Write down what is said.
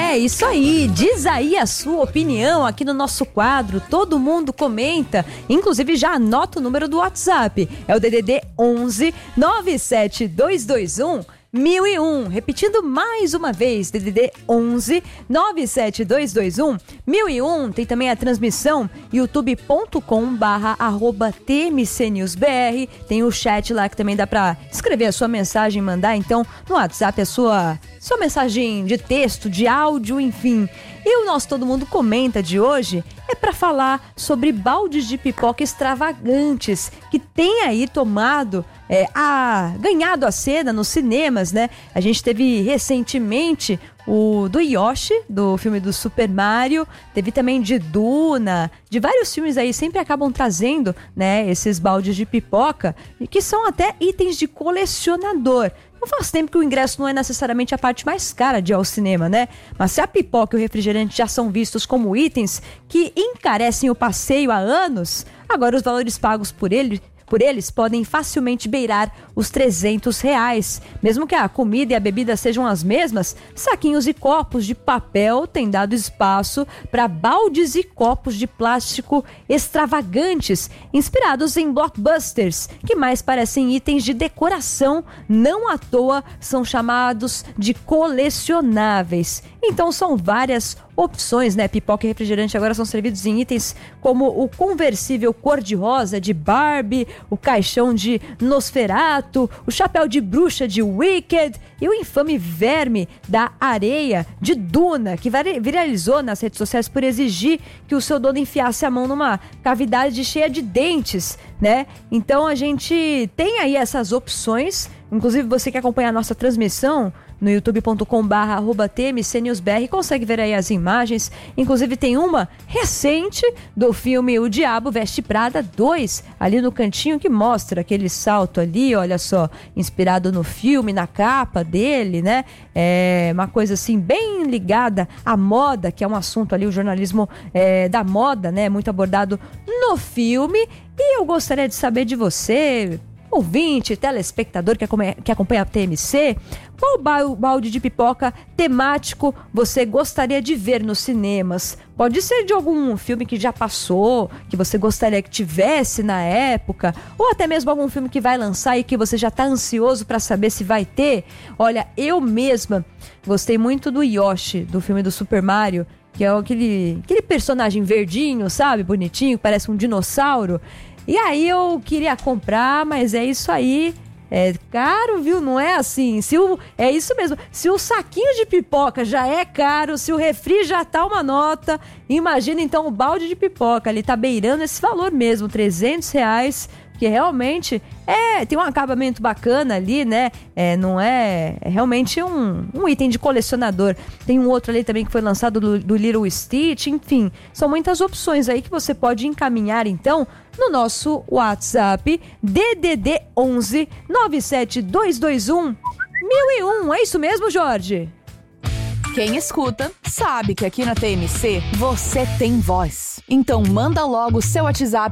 É isso aí, diz aí a sua opinião aqui no nosso quadro, todo mundo comenta, inclusive já anota o número do WhatsApp, é o DDD 11 97221 1001, repetindo mais uma vez, DDD 11 97221 1001. Tem também a transmissão youtube.com/TMCNewsBR. Tem o chat lá que também dá pra escrever a sua mensagem, mandar então no WhatsApp a sua mensagem de texto, de áudio, enfim. E o nosso Todo Mundo Comenta de hoje é para falar sobre baldes de pipoca extravagantes que tem aí ganhado a cena nos cinemas, né? A gente teve recentemente o do Yoshi, do filme do Super Mario, teve também de Duna, de vários filmes aí, sempre acabam trazendo, né, esses baldes de pipoca, que são até itens de colecionador. Não faz tempo que o ingresso não é necessariamente a parte mais cara de ir ao cinema, né? Mas se a pipoca e o refrigerante já são vistos como itens que encarecem o passeio há anos, agora os valores pagos por eles podem facilmente beirar os R$300. Mesmo que a comida e a bebida sejam as mesmas, saquinhos e copos de papel têm dado espaço para baldes e copos de plástico extravagantes, inspirados em blockbusters, que mais parecem itens de decoração, não à toa são chamados de colecionáveis. Então são várias opções, né? Pipoca e refrigerante agora são servidos em itens como o conversível cor-de-rosa de Barbie, o caixão de Nosferatu, o chapéu de bruxa de Wicked e o infame verme da areia de Duna, que viralizou nas redes sociais por exigir que o seu dono enfiasse a mão numa cavidade cheia de dentes, né? Então a gente tem aí essas opções. Inclusive você que acompanha a nossa transmissão no youtube.com/TMCNewsBR consegue ver aí as imagens. Inclusive tem uma recente do filme O Diabo Veste Prada 2, ali no cantinho, que mostra aquele salto ali, olha só, inspirado no filme, na capa dele, né? É uma coisa assim bem ligada à moda, que é um assunto ali, o jornalismo da moda, né? Muito abordado no filme. E eu gostaria de saber de você, ouvinte, telespectador que acompanha a TMC, qual balde de pipoca temático você gostaria de ver nos cinemas? Pode ser de algum filme que já passou, que você gostaria que tivesse na época, ou até mesmo algum filme que vai lançar e que você já está ansioso para saber se vai ter. Olha, eu mesma gostei muito do Yoshi, do filme do Super Mario, que é aquele personagem verdinho, sabe? Bonitinho, parece um dinossauro. E aí eu queria comprar, mas é isso aí, é caro, viu? Não é assim, é isso mesmo, se o saquinho de pipoca já é caro, se o refri já tá uma nota, imagina então o balde de pipoca, ele tá beirando esse valor mesmo, R$300, que realmente tem um acabamento bacana ali, né? Não é realmente um item de colecionador. Tem um outro ali também que foi lançado do Little Stitch, enfim, são muitas opções aí que você pode encaminhar então no nosso WhatsApp DDD 11 97221 1001. É isso mesmo, Jorge? Quem escuta sabe que aqui na TMC você tem voz. Então manda logo o seu WhatsApp